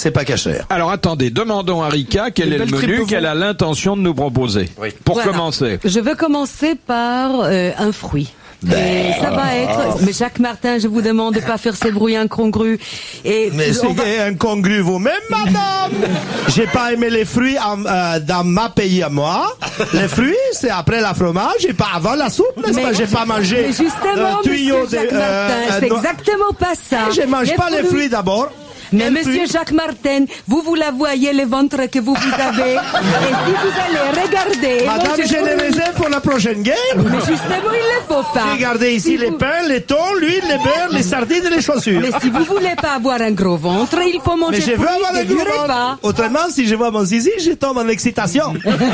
c'est pas cachère. Alors attendez, demandons à Rika quel est le menu qu'elle a l'intention de nous proposer. Oui. Pour commencer. Je veux commencer par un fruit. Et ça va être... Mais Jacques Martin, je vous demande de pas faire ces bruits incongrus. Mais c'est incongru vous-même, madame. J'ai pas aimé les fruits dans ma pays à moi. Les fruits, c'est après la fromage et pas avant la soupe, n'est-ce pas? J'ai pas mangé. Mais justement, monsieur Jacques Martin, c'est exactement pas ça. Je mange pas les fruits d'abord. Mais monsieur Jacques Martin, vous la voyez, le ventre que vous avez. Et si vous allez regarder... Madame, j'ai les réserves pour la prochaine guerre. Mais justement, il ne faut pas. Regardez ici les pains, les thons, l'huile, les beurres, les sardines et les chaussures. Mais si vous voulez pas avoir un gros ventre, il faut manger fruits et du repas. Autrement, si je vois mon zizi, je tombe en excitation.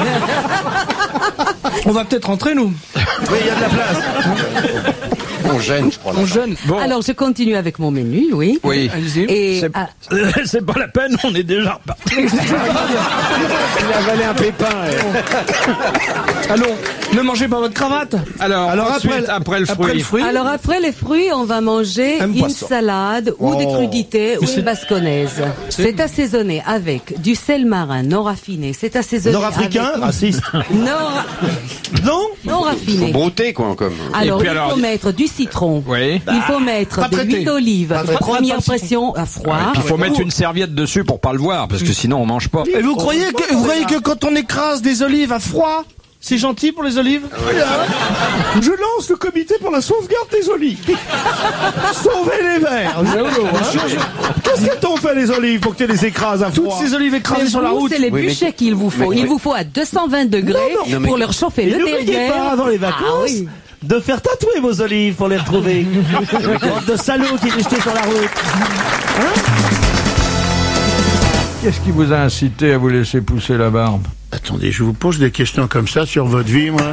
On va peut-être rentrer, nous. Oui, il y a de la place. On gêne, je crois. On gêne. Bon. Alors, je continue avec mon menu, oui. Oui. Allez-y. Et c'est pas la peine, on est déjà reparti. Il a avalé un pépin. Allons, ne mangez pas votre cravate. Alors après le fruit. Alors après les fruits, on va manger une salade ou des crudités ou une basconnaise. C'est assaisonné avec du sel marin non raffiné. C'est assaisonné nord-africain, raciste. Non raffiné. Faut brouter, quoi, comme. Alors, il faut mettre du citron. Oui. Il faut mettre de l'huile d'olive. Première pression à froid. Et puis il faut mettre une serviette dessus pour pas le voir, parce que sinon on mange pas. Et vous croyez que quand on écrase des olives à froid, c'est gentil pour les olives? Je lance le comité pour la sauvegarde des olives. Sauvez les verres. Qu'est-ce que t'ont fait les olives pour que tu les écrases à froid? Toutes ces olives écrasées sur la route. C'est les bûchers qu'il vous faut. Il vous faut à 220 degrés pour leur chauffer le derrière. N'oubliez pas avant les vacances de faire tatouer vos olives pour les retrouver. Bande de salauds qui les jetaient sur la route. Qu'est-ce qui vous a incité à vous laisser pousser la barbe? Attendez, je vous pose des questions comme ça sur votre vie, moi.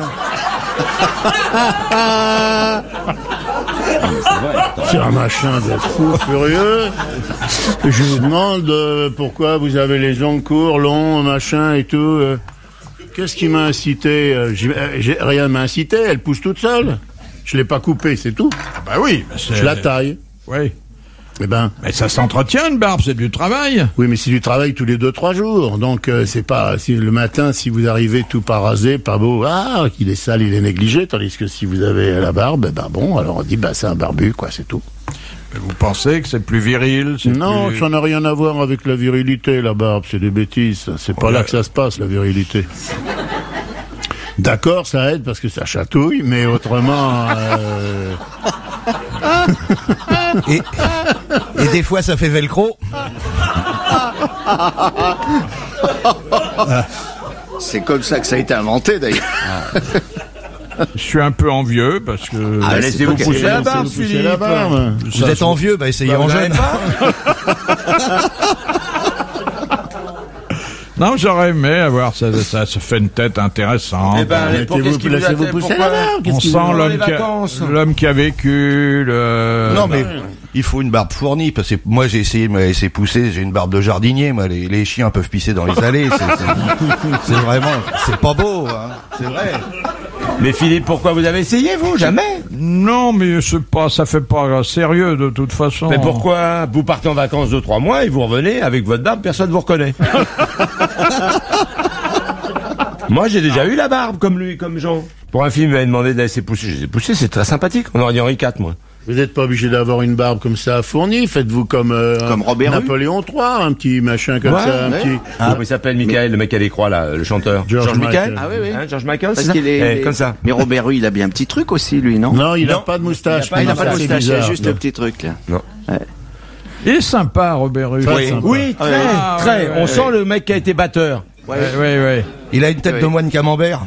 C'est un machin de fou furieux. Je vous demande pourquoi vous avez les ongles courts, longs, machin et tout. Qu'est-ce qui m'a incité? Rien m'a incité, elle pousse toute seule. Je l'ai pas coupée, c'est tout. Ah bah oui. Je la taille. Oui. Eh ben. Mais ça s'entretient une barbe, c'est du travail. Oui, mais c'est du travail tous les 2-3 jours. Donc c'est pas si le matin, si vous arrivez tout pas rasé, pas beau, qu'il est sale, il est négligé, tandis que si vous avez la barbe, alors on dit c'est un barbu, quoi, c'est tout. Mais vous pensez que c'est plus viril? Non, ça n'a rien à voir avec la virilité, la barbe, c'est des bêtises. C'est pas là que ça se passe, la virilité. D'accord, ça aide parce que ça chatouille, mais autrement. Et des fois, ça fait velcro. C'est comme ça que ça a été inventé, d'ailleurs. Je suis un peu envieux parce que... laissez-vous pousser la barbe, Philippe. Vous êtes envieux, essayez en jeune. Non, j'aurais aimé avoir ça se fait une tête intéressante. Eh ben, laissez-vous pousser la barbe. On sent l'homme qui a vécu, Non, mais il faut une barbe fournie, parce que moi j'ai essayé de me laisser pousser, j'ai une barbe de jardinier, moi les chiens peuvent pisser dans les allées, c'est vraiment, c'est pas beau, hein, c'est vrai. Mais Philippe, pourquoi vous avez essayé, vous? Jamais? Non, mais ça fait pas sérieux de toute façon. Mais pourquoi? Vous partez en vacances 2-3 mois et vous revenez avec votre barbe, personne vous reconnaît. Moi, j'ai déjà eu la barbe, comme lui, comme Jean. Pour un film, il m'avait demandé de la laisser pousser. Je l'ai poussé, c'est très sympathique. On aurait dit Henri IV, moi. Vous n'êtes pas obligé d'avoir une barbe comme ça fournie. Faites-vous comme Robert Napoléon III, un petit machin comme ça, un petit. Comment il s'appelle, Michael, le mec à l'écroix, là, le chanteur. George Michael. Ah oui. George Michael, parce qu'il est comme ça. Mais Robert Rue, il a bien un petit truc aussi, lui, non? Non, il n'a pas de moustache. Il n'a pas de moustache, il a juste le petit truc, là. Non. Ouais. Il est sympa, Robert Rue. Oui, très. On sent le mec qui a été batteur. Oui. Il a une tête de moine camembert.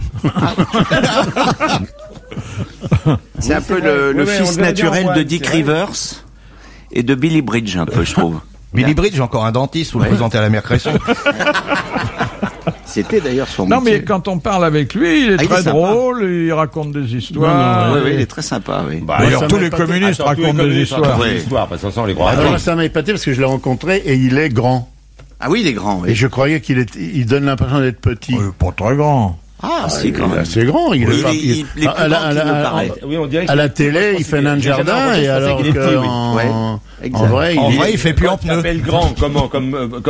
C'est un peu le fils naturel de Dick Rivers et de Billy Bridge, un peu, je trouve. Billy Bridge, encore un dentiste, vous le présentez à la mère Cresson. C'était d'ailleurs son Non, métier. mais quand on parle avec lui, il est très drôle, il raconte des histoires. Oui, il est très sympa, oui. D'ailleurs, tous les communistes racontent des histoires. Parce qu'on les croit. Alors, ça m'a épaté parce que je l'ai rencontré et il est grand. Ah oui, il est grand, oui. Et je croyais il donne l'impression d'être petit. Pas très grand. Ah, c'est quand même. C'est grand. Il est pas. Il est plus grand qu'il ne paraît. Oui, on dirait à la télé, il fait nain de jardin et alors en vrai, il il fait plus en pneu. Comment